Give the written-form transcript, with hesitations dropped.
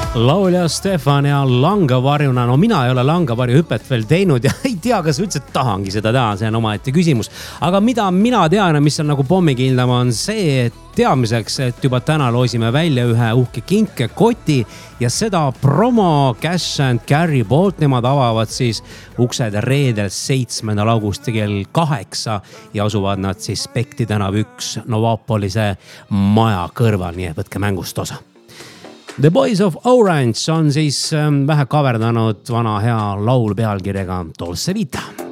Laulja Stefan ja langavarjuna, no mina ei ole langavarjuhüpet veel teinud ja ei tea, kas üldse tahangi seda teha, see on omaette küsimus. Aga mida mina tean ja mis on nagu pommikindlam on see, et teadmiseks, et juba täna loosime välja ühe uhke kinkekoti ja seda promo Cash and Carry poolt. Nemad avavad siis uksed reedel 7. augusti kell 8 ja asuvad nad siis Spekti tänav 1 Novopolise maja kõrval, nii et võtke mängust osa. The Boys of Orange on siis vähe kaverdanud vana hea laul pealkirjaga Dolce Vita.